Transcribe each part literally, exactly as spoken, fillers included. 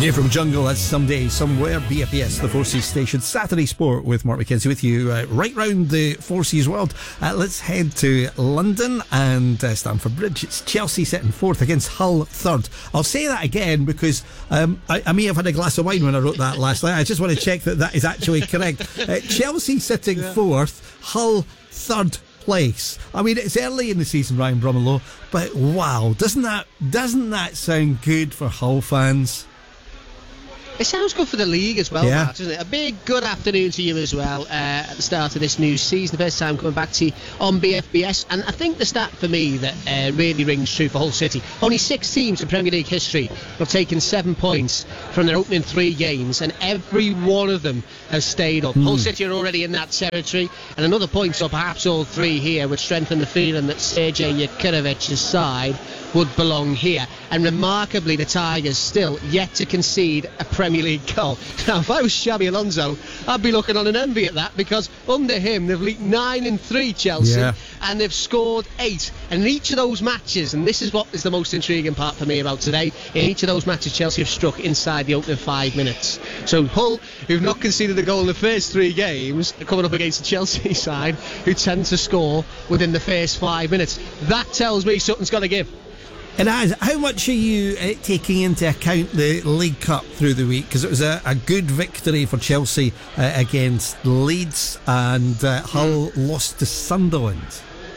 Here from Jungle, that's Someday, Somewhere, B F B S, the Four Seas station, Saturday Sport with Mark McKenzie with you uh, right round the Four Seas world. Uh, let's head to London and uh, Stamford Bridge. It's Chelsea sitting fourth against Hull third. I'll say that again because um, I, I may have had a glass of wine when I wrote that last night. I just want to check that that is actually correct. Uh, Chelsea sitting yeah. fourth, Hull third place. I mean, it's early in the season, Ryan Brummelow, but wow, doesn't that doesn't that sound good for Hull fans? It sounds good for the league as well, yeah. Matt, doesn't it? A big good afternoon to you as well uh, at the start of this new season. The first time coming back to you on B F B S. And I think the stat for me that uh, really rings true for Hull City, only six teams in Premier League history have taken seven points from their opening three games, and every one of them has stayed up. Mm. Hull City are already in that territory, and another point, or perhaps all three here, would strengthen the feeling that Sergej Jakirovic's side would belong here. And remarkably, the Tigers still yet to concede a Premier League goal. Now, if I was Xabi Alonso, I'd be looking on an envy at that, because under him they've leaked nine and three, Chelsea, yeah. and they've scored eight. And in each of those matches, and this is what is the most intriguing part for me about today, in each of those matches Chelsea have struck inside the opening five minutes. So Hull, who've not conceded a goal in the first three games, are coming up against the Chelsea side, who tend to score within the first five minutes. That tells me something's got to give. It has. How much are you uh, taking into account the League Cup through the week? Because it was a, a good victory for Chelsea uh, against Leeds, and uh, Hull lost to Sunderland.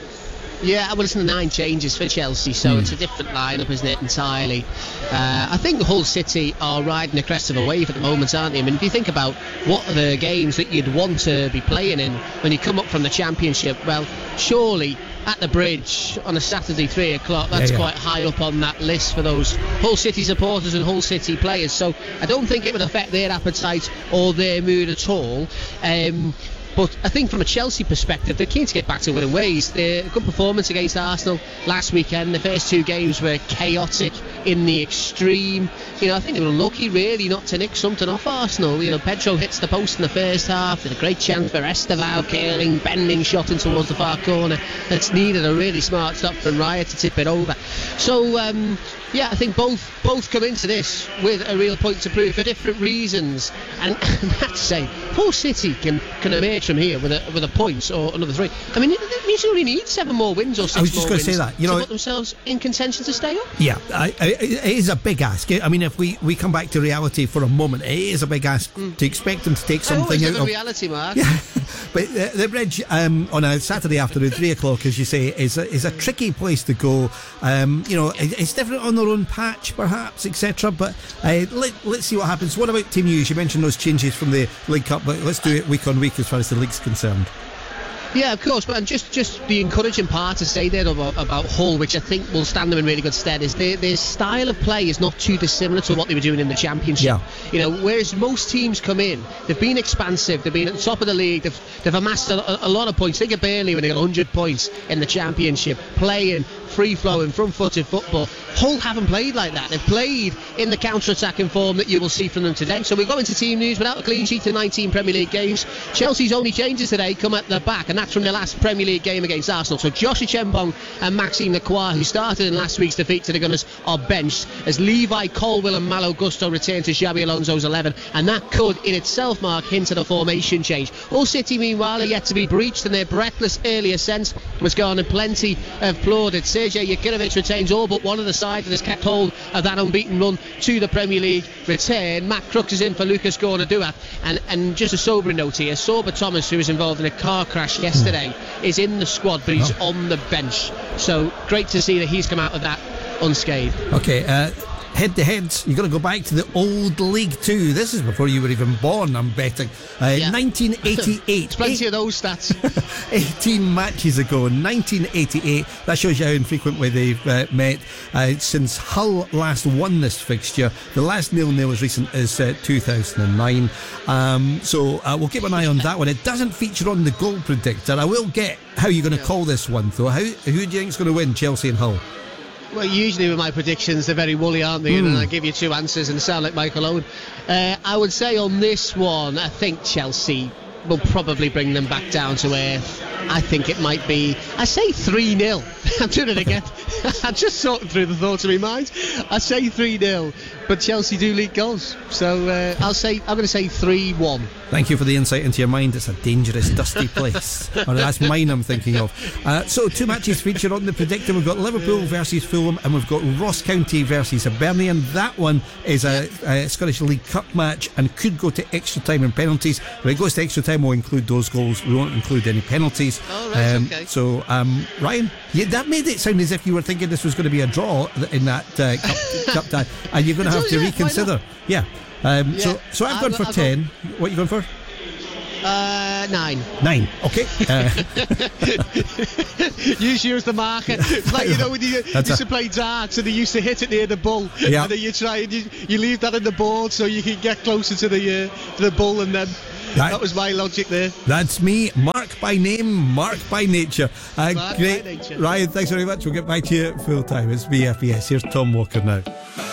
Yeah, well, it's the nine changes for Chelsea, so mm. it's a different lineup, isn't it, entirely. Uh, I think Hull City are riding the crest of a wave at the moment, aren't they? I mean, if you think about what are the games that you'd want to be playing in when you come up from the Championship, well, surely at the Bridge on a Saturday, three o'clock, that's yeah, yeah. quite high up on that list for those Hull City supporters and Hull City players. So I don't think it would affect their appetite or their mood at all. Um, But I think from a Chelsea perspective, they're keen to get back to winning ways. Their good performance against Arsenal last weekend. The first two games were chaotic in the extreme. You know, I think they were lucky, really, not to nick something off Arsenal. You know, Pedro hits the post in the first half. Did a great chance for Estevao, curling, bending shot in towards the far corner. That's needed a really smart stop from Raya to tip it over. So, um, yeah, I think both both come into this with a real point to prove for different reasons. And, and that's say, Hull City can, can emerge from here with a with a point or another three. I mean, it means you only need seven more wins or six more wins. I was just going to say that, you know, to put themselves in contention to stay up. Yeah, I, I, it is a big ask. I mean, if we, we come back to reality for a moment, it is a big ask mm. to expect them to take something out of reality, Mark. Yeah, but the, the Bridge um, on a Saturday afternoon, three o'clock, as you say, is a, is a tricky place to go. Um, you know, it, it's different on their own patch, perhaps, et cetera. But uh, let, let's see what happens. What about team news? You mentioned those changes from the League Cup, but let's do it week on week as far as the league's concerned. Yeah, of course, but just just the encouraging part to say there about, about Hull, which I think will stand them in really good stead, is their, their style of play is not too dissimilar to what they were doing in the Championship. Yeah. You know, whereas most teams come in, they've been expansive, they've been at the top of the league, they've, they've amassed a, a lot of points. Think of Burnley when they got one hundred points in the Championship, playing free-flowing, front-footed football. Hull haven't played like that. They've played in the counter-attacking form that you will see from them today. So we go into team news without a clean sheet in nineteen Premier League games. Chelsea's only changes today come at the back, and that's from their last Premier League game against Arsenal. So Josh Achiembong and Maxime Lacroix, who started in last week's defeat to the Gunners, are benched as Levi Colwill and Malo Gusto return to Xabi Alonso's eleven, and that could in itself, Mark, hint at a formation change. Hull City, meanwhile, are yet to be breached, and their breathless early ascent was garnered plenty of plaudit. Sergej Jakirovic retains all but one of the side and has kept hold of that unbeaten run to the Premier League return. Matt Crooks is in for Lucas Gordon-Duat, and, and just a sobering note here, Sorba Thomas, who was involved in a car crash yesterday, is in the squad, but he's oh. on the bench. So great to see that he's come out of that unscathed. Okay, uh, head-to-heads, you've got to go back to the old League Two. This is before you were even born, I'm betting. Uh, yeah. nineteen eighty-eight. Plenty eight, of those stats. eighteen matches ago, nineteen eighty-eight. That shows you how infrequently they've uh, met. Uh, since Hull last won this fixture, the last nil-nil as recent as uh, two thousand nine. Um, so uh, we'll keep an eye on that one. It doesn't feature on the goal predictor. I will get how you're going to yeah. call this one, though. How, who do you think is going to win, Chelsea and Hull? Well, usually with my predictions, they're very woolly, aren't they? Mm. And I give you two answers and sound like Michael Owen. Uh, I would say on this one, I think Chelsea will probably bring them back down to earth. I think it might be, I say three nil. I'm doing it again. I'm just sorting through the thoughts of my mind. I say three nil, but Chelsea do leak goals. So uh, I'll say I'm going to say three one. Thank you for the insight into your mind. It's a dangerous, dusty place. Or that's mine I'm thinking of. Uh, so two matches feature on the predictor. We've got Liverpool versus Fulham, and we've got Ross County versus Hibernian. That one is a, a Scottish League Cup match and could go to extra time and penalties. When it goes to extra time, we'll include those goals. We won't include any penalties. Oh, right, um, okay. So, um, Ryan, yeah, that made it sound as if you were thinking this was going to be a draw in that uh, cup, cup tie, and you're going to have to yeah, reconsider. Yeah. Um, yeah. So, so I've gone I'll, for I'll ten. Go. What are you going for? Uh, nine. Nine. Okay. Uh, Use you as the marker. It's like, you know, when you That's used a- to play darts and they used to hit it near the bull, Yeah. and then you try and you, you leave that in the board so you can get closer to the uh, to the bull, and then That- that was my logic there. That's me, Mark by name, Mark by nature. Uh, Mark great. by nature. Ryan, thanks very much. We'll get back to you full time. It's B F B S. Here's Tom Walker now.